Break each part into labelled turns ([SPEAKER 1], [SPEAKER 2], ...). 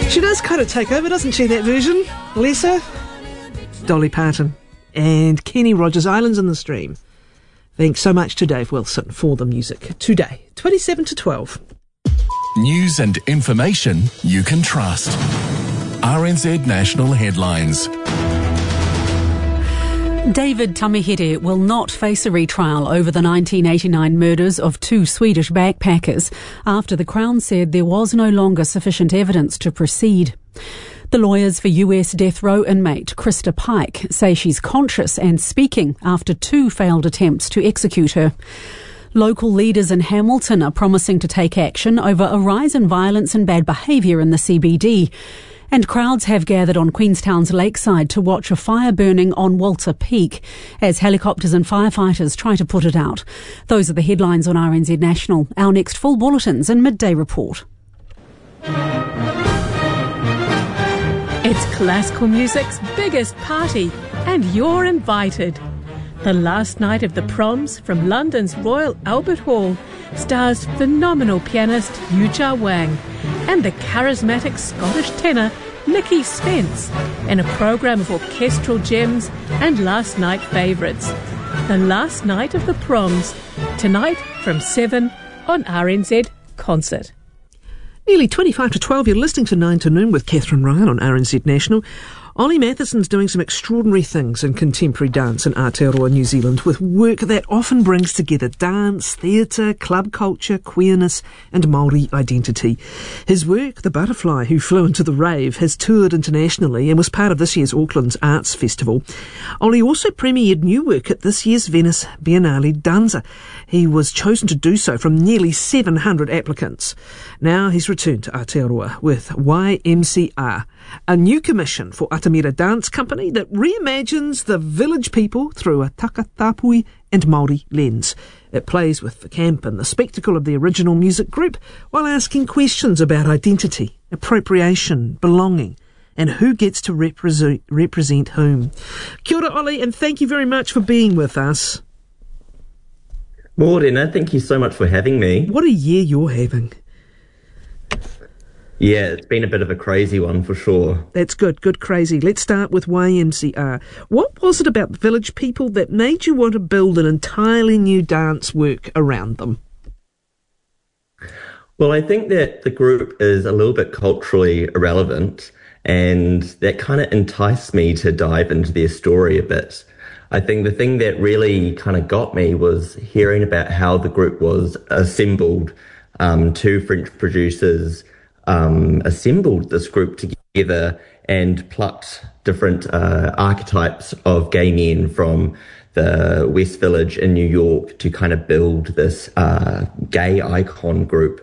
[SPEAKER 1] She does kind of take over, doesn't she, that version? Lisa, Dolly Parton and Kenny Rogers, Islands in the Stream. Thanks so much to Dave Wilson for the music today. 27 to 12.
[SPEAKER 2] News and information you can trust. RNZ National Headlines.
[SPEAKER 3] David Tamihere will not face a retrial over the 1989 murders of 2 Swedish backpackers after the Crown said there was no longer sufficient evidence to proceed. The lawyers for US death row inmate Krista Pike say she's conscious and speaking after 2 failed attempts to execute her. Local leaders in Hamilton are promising to take action over a rise in violence and bad behaviour in the CBD. And crowds have gathered on Queenstown's lakeside to watch a fire burning on Walter Peak as helicopters and firefighters try to put it out. Those are the headlines on RNZ National. Our next full bulletins and midday report.
[SPEAKER 4] It's classical music's biggest party, and you're invited. The last night of the Proms from London's Royal Albert Hall stars phenomenal pianist Yuja Wang and the charismatic Scottish tenor Nicky Spence in a programme of orchestral gems and last night favourites. The last night of the Proms, tonight from 7 on RNZ Concert.
[SPEAKER 1] Nearly 25 to 12, you're listening to 9 to Noon with Catherine Ryan on RNZ National. Ollie Matheson's doing some extraordinary things in contemporary dance in Aotearoa, New Zealand, with work that often brings together dance, theatre, club culture, queerness and Māori identity. His work, The Butterfly Who Flew Into the Rave, has toured internationally and was part of this year's Auckland's Arts Festival. Ollie also premiered new work at this year's Venice Biennale Danza. He was chosen to do so from nearly 700 applicants. Now he's returned to Aotearoa with YMCR, a new commission for Atamira Dance Company that reimagines the village people through a Takatapui and Māori lens. It plays with the camp and the spectacle of the original music group while asking questions about identity, appropriation, belonging, and who gets to represent whom. Kia ora, Ollie, and thank you very much for being with us.
[SPEAKER 5] Morena, thank you so much for having me.
[SPEAKER 1] What a year you're having.
[SPEAKER 5] Yeah, it's been a bit of a crazy one for sure.
[SPEAKER 1] That's good crazy. Let's start with YMCR. What was it about the village people that made you want to build an entirely new dance work around them?
[SPEAKER 5] Well, I think that the group is a little bit culturally irrelevant, and that kind of enticed me to dive into their story a bit. I think the thing that really kind of got me was hearing about how the group was assembled. 2 French producers assembled this group together and plucked different archetypes of gay men from the West Village in New York to kind of build this gay icon group.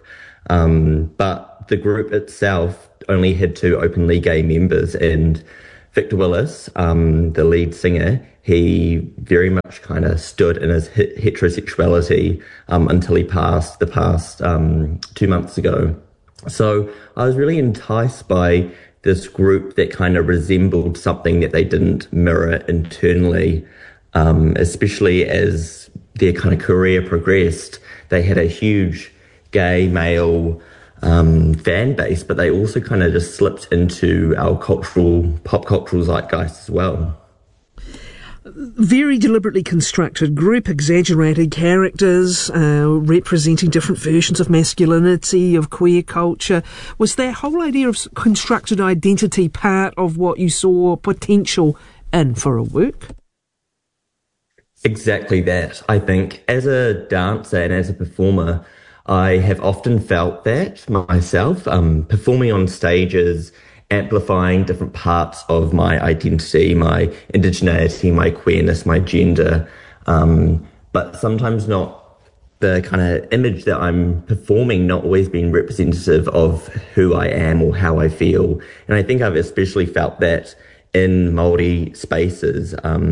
[SPEAKER 5] But the group itself only had 2 openly gay members, and Victor Willis, the lead singer, he very much kind of stood in his heterosexuality until he passed 2 months ago. So I was really enticed by this group that kind of resembled something that they didn't mirror internally, especially as their kind of career progressed. They had a huge gay male fan base, but they also kind of just slipped into our pop cultural zeitgeist as well.
[SPEAKER 1] Very deliberately constructed group, exaggerated characters, representing different versions of masculinity, of queer culture. Was that whole idea of constructed identity part of what you saw potential in for a work?
[SPEAKER 5] Exactly that. I think as a dancer and as a performer, I have often felt that myself, performing on stages, amplifying different parts of my identity, my indigeneity, my queerness, my gender, but sometimes not the kind of image that I'm performing not always being representative of who I am or how I feel. And I think I've especially felt that in Māori spaces.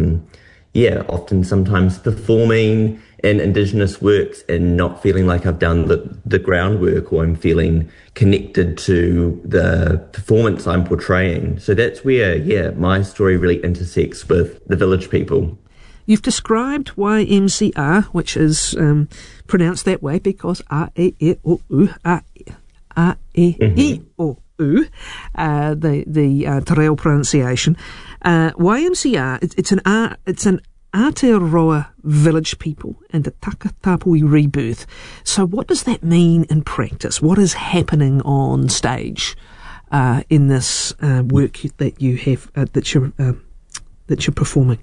[SPEAKER 5] Often sometimes performing in Indigenous works and not feeling like I've done the groundwork, or I'm feeling connected to the performance I'm portraying. So that's where, my story really intersects with the village people.
[SPEAKER 1] You've described YMCR, which is pronounced that way because A-E-E-O-U, A-E-E-O, Te Reo pronunciation. YMCA, it's an Aotearoa Village People and the Takatapui Rebirth. So what does that mean in practice? What is happening on stage in this work that you have that you're performing?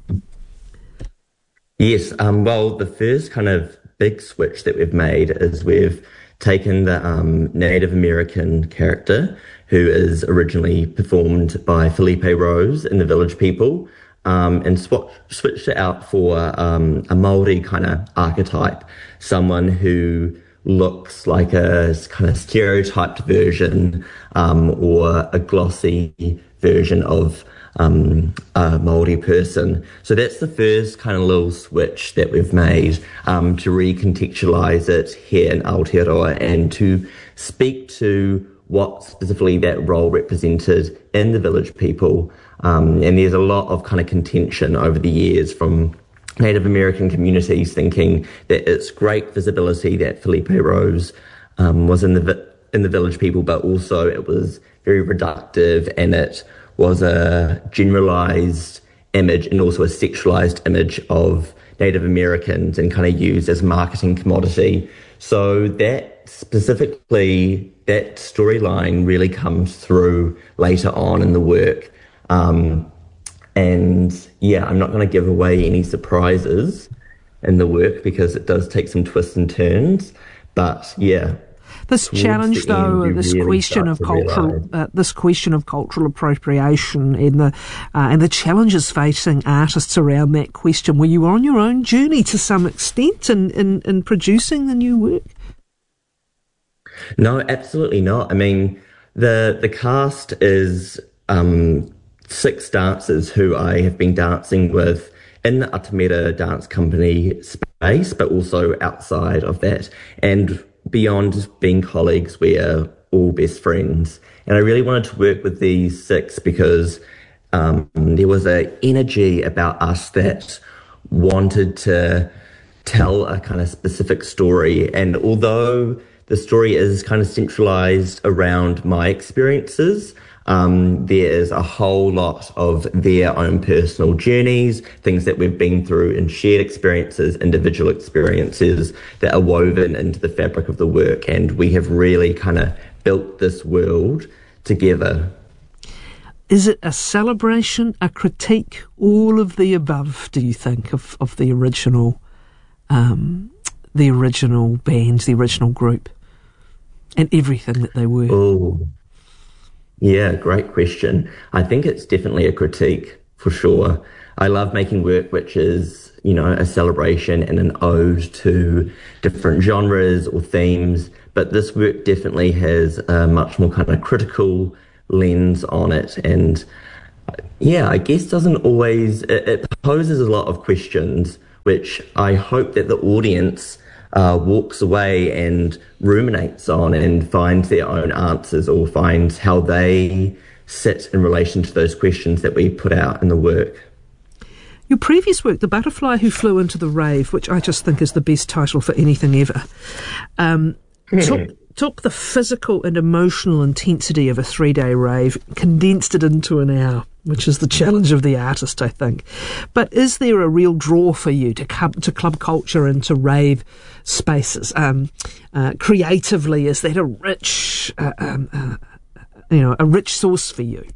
[SPEAKER 5] Yes, well, the first kind of big switch that we've made is we've taken the Native American character, who is originally performed by Felipe Rose in the Village People, and switched it out for a Māori kind of archetype, someone who looks like a kind of stereotyped version or a glossy version of a Māori person. So that's the first kind of little switch that we've made to recontextualise it here in Aotearoa and to speak to what specifically that role represented in the Village People. And there's a lot of kind of contention over the years from Native American communities thinking that it's great visibility that Felipe Rose was in the Village People, but also it was very reductive and it was a generalised image and also a sexualised image of Native Americans and kind of used as marketing commodity. So that specifically, that storyline really comes through later on in the work. And yeah, I'm not going to give away any surprises in the work because it does take some twists and turns. But yeah,
[SPEAKER 1] this challenge, though, this question of cultural appropriation and the challenges facing artists around that question. Were you on your own journey to some extent in producing the new work?
[SPEAKER 5] No, absolutely not. I mean, the cast is 6 dancers who I have been dancing with in the Atamira Dance Company space, but also outside of that. And beyond just being colleagues, we are all best friends. And I really wanted to work with these 6 because there was an energy about us that wanted to tell a kind of specific story. And although the story is kind of centralized around my experiences, there is a whole lot of their own personal journeys, things that we've been through and shared experiences, individual experiences that are woven into the fabric of the work. And we have really kind of built this world together.
[SPEAKER 1] Is it a celebration, a critique, all of the above, do you think, of the original bands, the original group, and everything that they were?
[SPEAKER 5] Oh, yeah, great question. I think it's definitely a critique, for sure. I love making work which is, a celebration and an ode to different genres or themes, but this work definitely has a much more kind of critical lens on it. And yeah, I guess doesn't always, it poses a lot of questions, which I hope that the audience walks away and ruminates on and finds their own answers or finds how they sit in relation to those questions that we put out in the work.
[SPEAKER 1] Your previous work, The Butterfly Who Flew Into the Rave, which I just think is the best title for anything ever, took the physical and emotional intensity of a 3-day rave, condensed it into an hour, which is the challenge of the artist, I think. But is there a real draw for you to club culture and to rave spaces? Creatively, is that a rich source for you?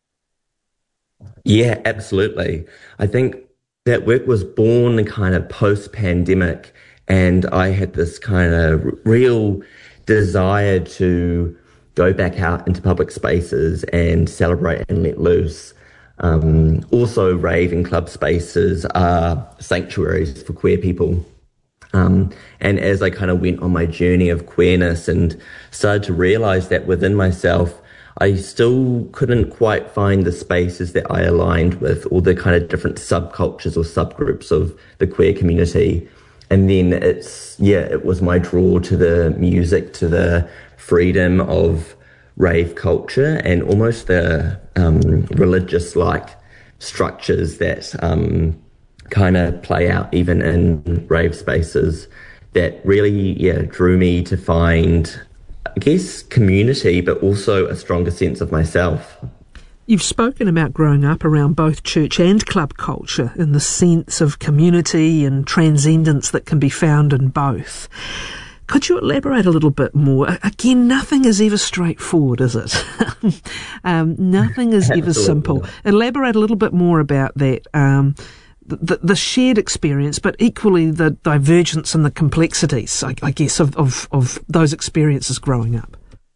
[SPEAKER 5] Yeah, absolutely. I think that work was born kind of post-pandemic, and I had this kind of real desire to go back out into public spaces and celebrate and let loose. Also, rave and club spaces are sanctuaries for queer people. And as I kind of went on my journey of queerness and started to realise that within myself, I still couldn't quite find the spaces that I aligned with, all the kind of different subcultures or subgroups of the queer community. And then it was my draw to the music, to the freedom of rave culture and almost the religious-like structures that kind of play out even in rave spaces that really, drew me to find I guess, community, but also a stronger sense of myself.
[SPEAKER 1] You've spoken about growing up around both church and club culture in the sense of community and transcendence that can be found in both. Could you elaborate a little bit more? Again, nothing is ever straightforward, is it? Nothing is ever simple. Elaborate a little bit more about that, the shared experience, but equally the divergence and the complexities, I guess, of those experiences growing up.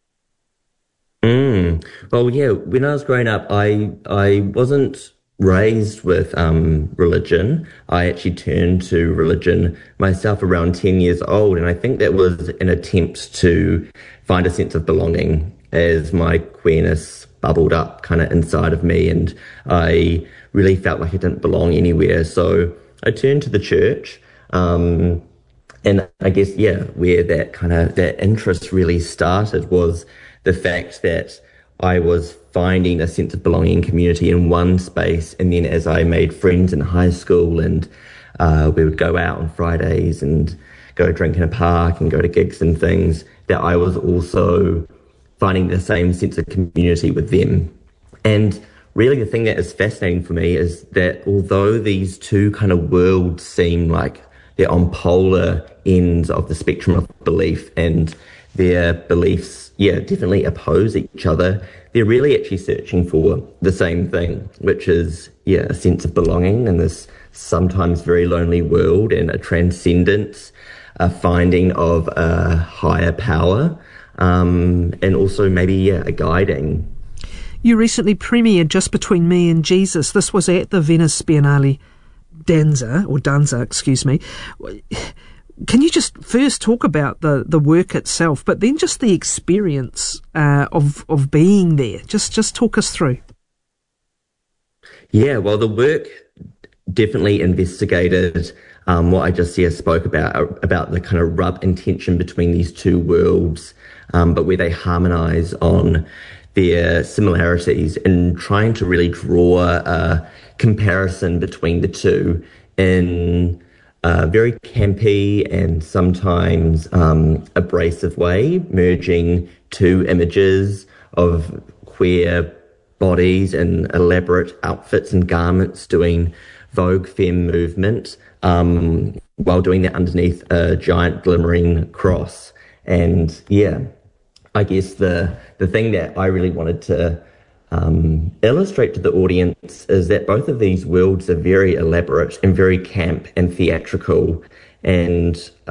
[SPEAKER 5] Well, yeah, when I was growing up, I wasn't raised with religion. I actually turned to religion myself around 10 years old, and I think that was an attempt to find a sense of belonging as my queerness bubbled up kind of inside of me, and I really felt like I didn't belong anywhere. So I turned to the church, and I guess, where that interest really started was the fact that I was finding a sense of belonging and community in one space, and then as I made friends in high school and we would go out on Fridays and go drink in a park and go to gigs and things, that I was also finding the same sense of community with them. And really the thing that is fascinating for me is that although these two kind of worlds seem like they're on polar ends of the spectrum of belief, and their beliefs, definitely oppose each other, they're really actually searching for the same thing, which is, a sense of belonging in this sometimes very lonely world, and a transcendence, a finding of a higher power, and also maybe, a guiding.
[SPEAKER 1] You recently premiered Just Between Me and Jesus. This was at the Venice Biennale Danza, excuse me. Can you just first talk about the work itself, but then just the experience of being there? Just talk us through. Yeah,
[SPEAKER 5] well, the work definitely investigated what I just spoke about the kind of rub and tension between these two worlds, but where they harmonise on their similarities, and trying to really draw a comparison between the two in a very campy and sometimes abrasive way, merging two images of queer bodies in elaborate outfits and garments doing Vogue femme movement, while doing that underneath a giant glimmering cross. And I guess the thing that I really wanted to illustrate to the audience is that both of these worlds are very elaborate and very camp and theatrical, and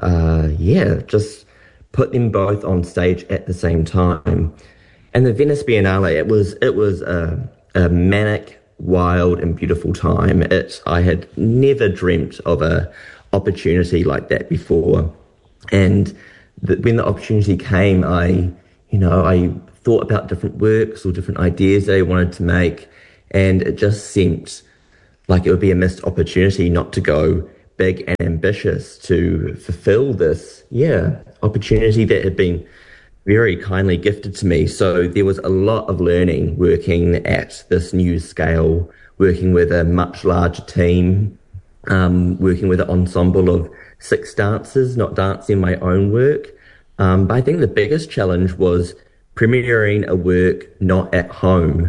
[SPEAKER 5] just put them both on stage at the same time. And the Venice Biennale, it was a manic, wild and beautiful time. I had never dreamt of a opportunity like that before, and when the opportunity came, I thought about different works or different ideas that I wanted to make, and it just seemed like it would be a missed opportunity not to go big and ambitious to fulfill this, opportunity that had been very kindly gifted to me. So there was a lot of learning working at this new scale, working with a much larger team, working with an ensemble of 6 dancers, not dancing my own work. But I think the biggest challenge was premiering a work not at home.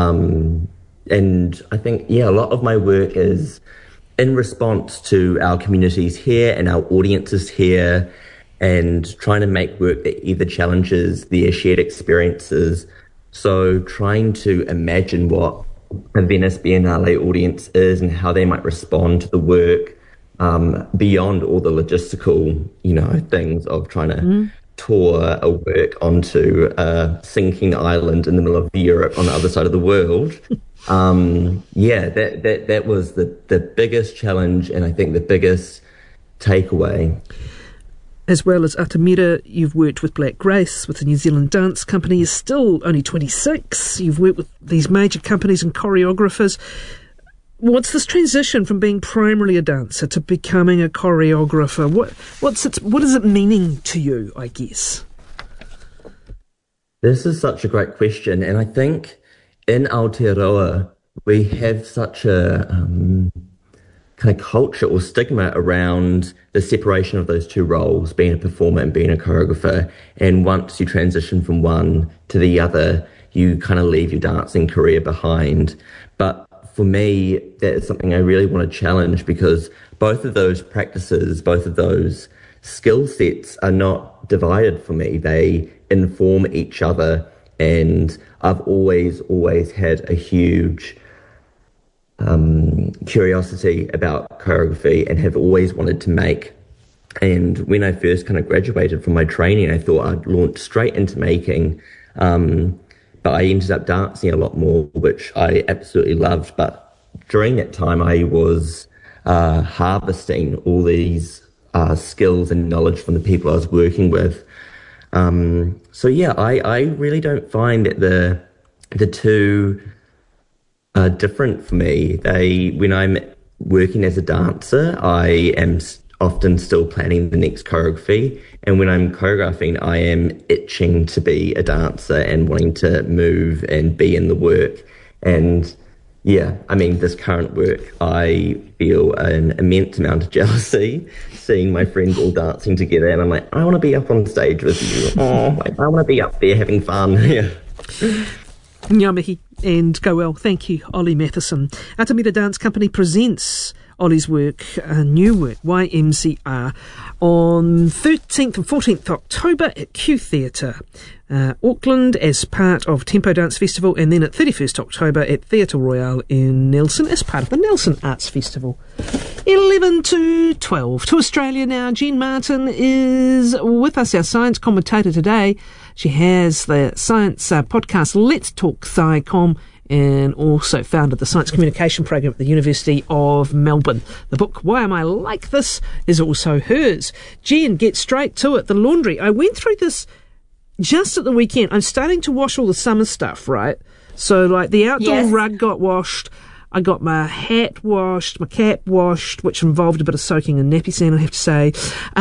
[SPEAKER 5] And I think, a lot of my work is in response to our communities here and our audiences here, and trying to make work that either challenges their shared experiences. So trying to imagine what a Venice Biennale audience is and how they might respond to the work, beyond all the logistical, things of trying to tour a work onto a sinking island in the middle of Europe on the other side of the world. That was the biggest challenge, and I think the biggest takeaway.
[SPEAKER 1] As well as Atamira, you've worked with Black Grace, with the New Zealand Dance Company. You're still only 26. You've worked with these major companies and choreographers. What's this transition from being primarily a dancer to becoming a choreographer? What is it meaning to you, I guess?
[SPEAKER 5] This is such a great question, and I think in Aotearoa we have such a kind of culture or stigma around the separation of those two roles, being a performer and being a choreographer. And once you transition from one to the other, you kind of leave your dancing career behind. But for me, that is something I really want to challenge, because both of those practices, both of those skill sets are not divided for me. They inform each other. And I've always had a huge curiosity about choreography and have always wanted to make. And when I first kind of graduated from my training, I thought I'd launch straight into making. But I ended up dancing a lot more, which I absolutely loved. But during that time, I was harvesting all these skills and knowledge from the people I was working with. So yeah, I really don't find that the two are different for me. When I'm working as a dancer, I am often still planning the next choreography. And when I'm choreographing, I am itching to be a dancer and wanting to move and be in the work. And yeah, I mean, this current work, I feel an immense amount of jealousy seeing my friends all dancing together. And I'm like, I want to be up on stage with you. I want to be up there having fun. Yeah.
[SPEAKER 1] Ngā mihi, and go well. Thank you, Ollie Matheson. Atamira Dance Company presents Ollie's work, new work, YMCR, on 13th and 14th October at Q Theatre, Auckland, as part of Tempo Dance Festival, and then at 31st October at Theatre Royale in Nelson as part of the Nelson Arts Festival. 11 to 12 to Australia now. Jen Martin is with us, our science commentator today. She has the science podcast Let's Talk SciComm, and also founded the Science Communication Program at the University of Melbourne. The book, Why Am I Like This?, is also hers. Jen, get straight to it. The laundry. I went through this just at the weekend. I'm starting to wash all the summer stuff, right? So, like, the outdoor rug got washed. I got my hat washed, my cap washed, which involved a bit of soaking in nappy sand, I have to say.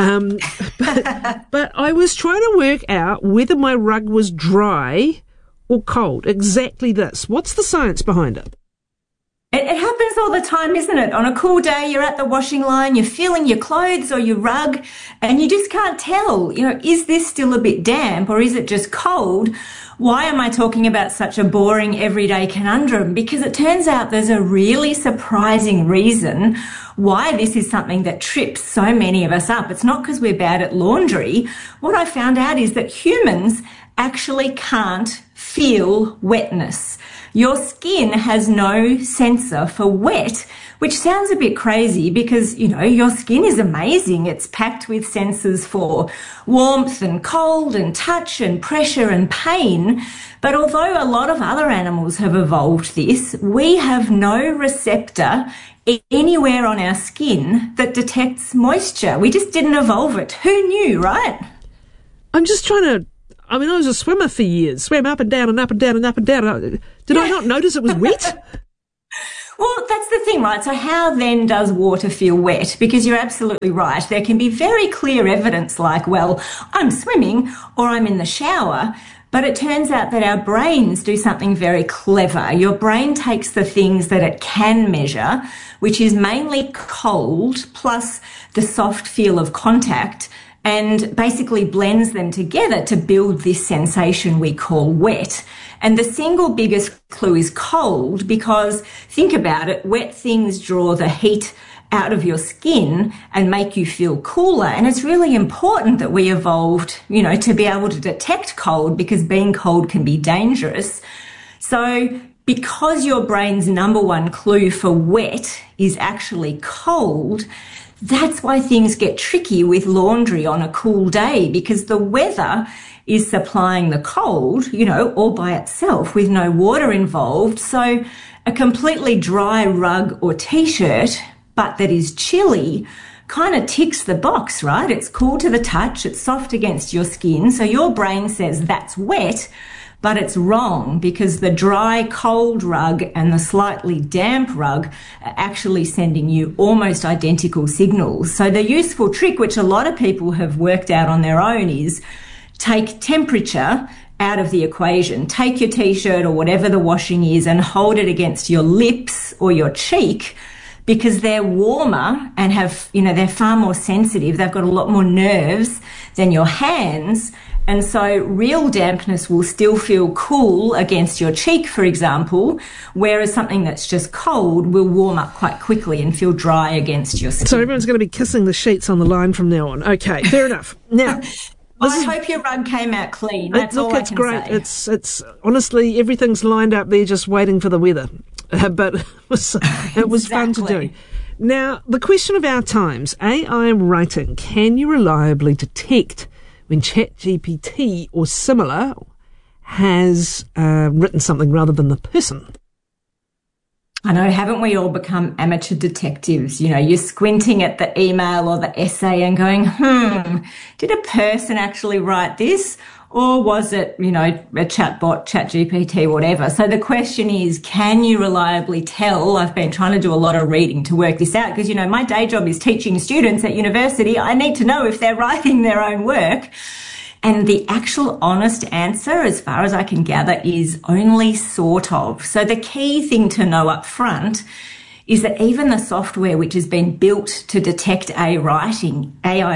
[SPEAKER 1] But I was trying to work out whether my rug was dry or cold. Exactly this. What's the science behind it?
[SPEAKER 6] It happens all the time, isn't it? On a cool day, you're at the washing line, you're feeling your clothes or your rug, and you just can't tell, is this still a bit damp or is it just cold? Why am I talking about such a boring everyday conundrum? Because it turns out there's a really surprising reason why this is something that trips so many of us up. It's not because we're bad at laundry. What I found out is that humans actually can't feel wetness. Your skin has no sensor for wet, which sounds a bit crazy because, your skin is amazing. It's packed with sensors for warmth and cold and touch and pressure and pain. But although a lot of other animals have evolved this, we have no receptor anywhere on our skin that detects moisture. We just didn't evolve it. Who knew, right?
[SPEAKER 1] I'm just trying to... I was a swimmer for years. Swam up and down and up and down and up and down. Did I not notice it was wet?
[SPEAKER 6] Well, that's the thing, right? So how then does water feel wet? Because you're absolutely right. There can be very clear evidence like, well, I'm swimming or I'm in the shower. But it turns out that our brains do something very clever. Your brain takes the things that it can measure, which is mainly cold plus the soft feel of contact, and basically blends them together to build this sensation we call wet. And the single biggest clue is cold, because think about it, wet things draw the heat out of your skin and make you feel cooler. And it's really important that we evolved, to be able to detect cold, because being cold can be dangerous. So because your brain's number one clue for wet is actually cold, that's why things get tricky with laundry on a cool day, because the weather is supplying the cold, all by itself with no water involved. So a completely dry rug or t-shirt, but that is chilly, kind of ticks the box, right? It's cool to the touch, it's soft against your skin. So your brain says that's wet, but it's wrong, because the dry, cold rug and the slightly damp rug are actually sending you almost identical signals. So the useful trick, which a lot of people have worked out on their own, is take temperature out of the equation. Take your t-shirt or whatever the washing is and hold it against your lips or your cheek, because they're warmer and have, they're far more sensitive. They've got a lot more nerves than your hands. And so real dampness will still feel cool against your cheek, for example, whereas something that's just cold will warm up quite quickly and feel dry against your skin.
[SPEAKER 1] So everyone's going to be kissing the sheets on the line from now on. Okay, fair enough. Now,
[SPEAKER 6] I hope your rug came out clean. That's all I can
[SPEAKER 1] great.
[SPEAKER 6] say.
[SPEAKER 1] It's honestly, everything's lined up there just waiting for the weather. But it was
[SPEAKER 6] Exactly.
[SPEAKER 1] fun to do. Now, the question of our times, AI writing, can you reliably detect when ChatGPT or similar has written something rather than the person?
[SPEAKER 6] I know, haven't we all become amateur detectives? You're squinting at the email or the essay and going, did a person actually write this? Or was it, a chatbot, ChatGPT, whatever? So the question is, can you reliably tell? I've been trying to do a lot of reading to work this out because, my day job is teaching students at university. I need to know if they're writing their own work. And the actual honest answer, as far as I can gather, is only sort of. So the key thing to know up front is that even the software which has been built to detect AI writing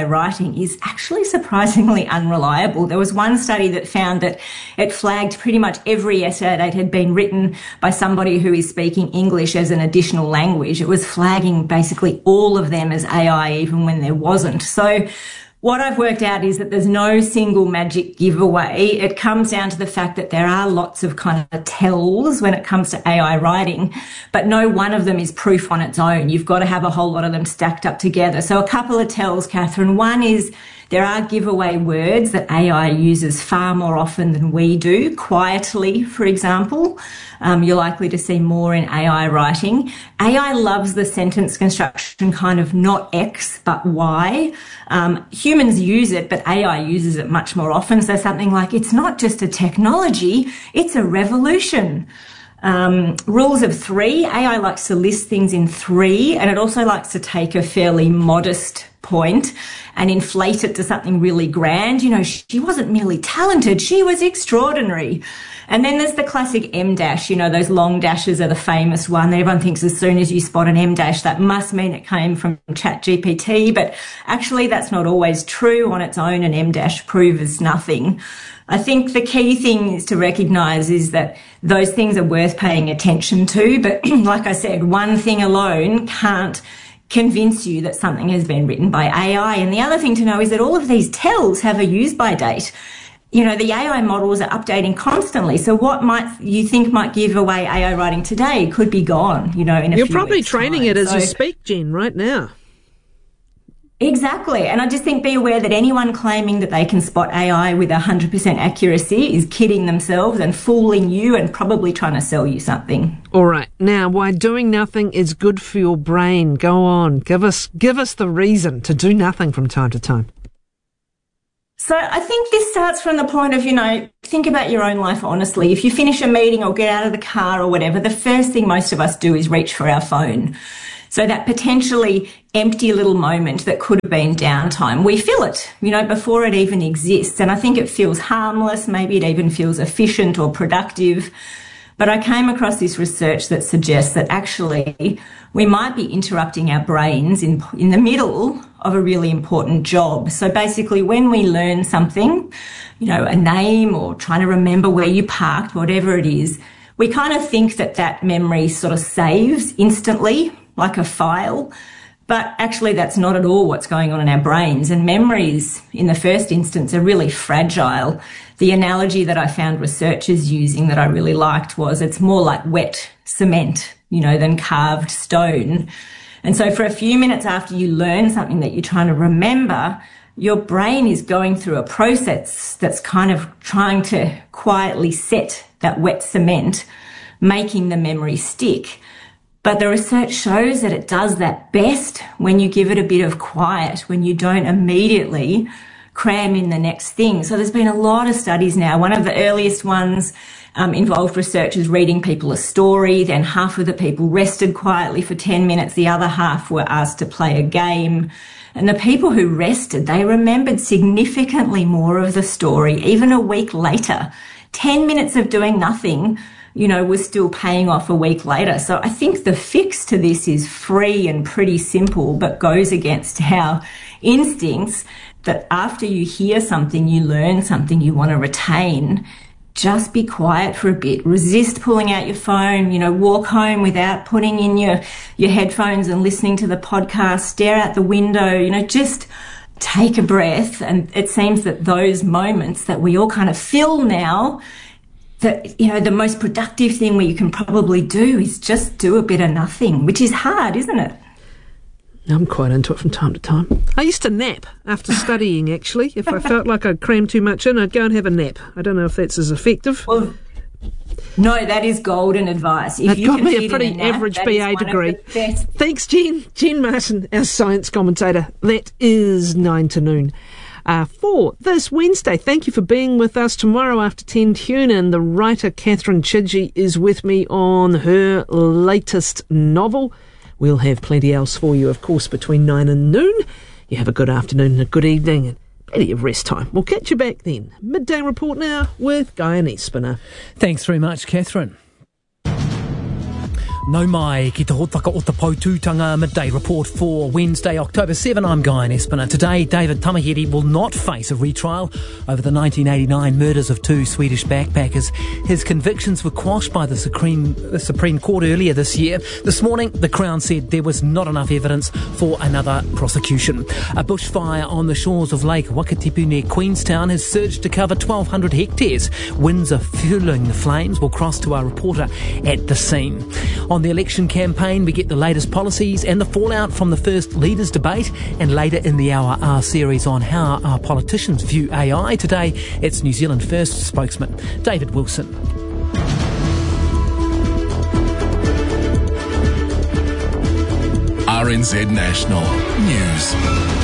[SPEAKER 6] is actually surprisingly unreliable. There was one study that found that it flagged pretty much every essay that had been written by somebody who is speaking English as an additional language. It was flagging basically all of them as AI, even when there wasn't. So what I've worked out is that there's no single magic giveaway. It comes down to the fact that there are lots of kind of tells when it comes to AI writing, but no one of them is proof on its own. You've got to have a whole lot of them stacked up together. So a couple of tells, Catherine. One is there are giveaway words that AI uses far more often than we do. Quietly, for example, you're likely to see more in AI writing. AI loves the sentence construction kind of not X, but Y. Humans use it, but AI uses it much more often. So something like, it's not just a technology, it's a revolution. Rules of three. AI likes to list things in three, and it also likes to take a fairly modest point and inflate it to something really grand. She wasn't merely talented, she was extraordinary. And then there's the classic M dash, those long dashes are the famous one. Everyone thinks as soon as you spot an M dash, that must mean it came from ChatGPT, but actually that's not always true. On its own, an M dash proves nothing. I think the key thing is to recognise is that those things are worth paying attention to, but like I said, one thing alone can't convince you that something has been written by AI. And the other thing to know is that all of these tells have a use-by date. The AI models are updating constantly. So what you think might give away AI writing today could be gone, in a few weeks'
[SPEAKER 1] You're probably training
[SPEAKER 6] time.
[SPEAKER 1] it as you speak, Jen, right now.
[SPEAKER 6] Exactly. And I just think be aware that anyone claiming that they can spot AI with 100% accuracy is kidding themselves and fooling you and probably trying to sell you something.
[SPEAKER 1] All right. Now, why doing nothing is good for your brain. Go on. Give us the reason to do nothing from time to time.
[SPEAKER 6] So I think this starts from the point of, think about your own life honestly. If you finish a meeting or get out of the car or whatever, the first thing most of us do is reach for our phone. So that potentially empty little moment that could have been downtime, we fill it, before it even exists. And I think it feels harmless. Maybe it even feels efficient or productive. But I came across this research that suggests that actually we might be interrupting our brains in the middle of a really important job. So basically when we learn something, a name or trying to remember where you parked, whatever it is, we kind of think that memory sort of saves instantly, like a file. But actually that's not at all what's going on in our brains. And memories, in the first instance, are really fragile. The analogy that I found researchers using that I really liked was it's more like wet cement, than carved stone. And so for a few minutes after you learn something that you're trying to remember, your brain is going through a process that's kind of trying to quietly set that wet cement, making the memory stick. But the research shows that it does that best when you give it a bit of quiet, when you don't immediately cram in the next thing. So there's been a lot of studies now. One of the earliest ones involved researchers reading people a story. Then half of the people rested quietly for 10 minutes. The other half were asked to play a game. And the people who rested, they remembered significantly more of the story, even a week later, 10 minutes of doing nothing, was still paying off a week later. So I think the fix to this is free and pretty simple, but goes against our instincts that after you hear something, you learn something you want to retain. Just be quiet for a bit. Resist pulling out your phone, walk home without putting in your headphones and listening to the podcast, stare out the window, just take a breath. And it seems that those moments that we all kind of fill now, that, the most productive thing you can probably do is just do a bit of nothing, which is hard, isn't it?
[SPEAKER 1] I'm quite into it from time to time. I used to nap after studying, actually. If I felt like I'd crammed too much in, I'd go and have a nap. I don't know if that's as effective.
[SPEAKER 6] Well, no, that is golden advice.
[SPEAKER 1] It got me a pretty average BA degree. Thanks, Jen. Jen Martin, our science commentator. That is 9 to noon. For this Wednesday. Thank you for being with us. Tomorrow after 10, tune in. The writer Catherine Chidgey is with me on her latest novel. We'll have plenty else for you, of course, between 9 and noon. You have a good afternoon and a good evening and plenty of rest time. We'll catch you back then. Midday Report now with Guy and Espiner.
[SPEAKER 7] Thanks very much, Catherine. Nau mai ki te hotaka o te Pautūtanga Midday Report for Wednesday, October 7. I'm Guy Espiner. Today, David Tamahere will not face a retrial over the 1989 murders of 2 Swedish backpackers. His convictions were quashed by the Supreme Court earlier this year. This morning, the Crown said there was not enough evidence for another prosecution. A bushfire on the shores of Lake Wakatipu near Queenstown has surged to cover 1,200 hectares. Winds are fueling the flames. We'll cross to our reporter at the scene. On the election campaign, we get the latest policies and the fallout from the first leaders' debate, and later in the hour, our series on how our politicians view AI. Today, it's New Zealand First spokesman David Wilson.
[SPEAKER 2] RNZ National News.